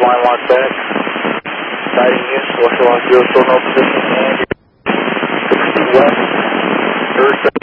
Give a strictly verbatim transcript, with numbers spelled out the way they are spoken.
line lock back. Sighting you, West Long Field, still no position. And west, third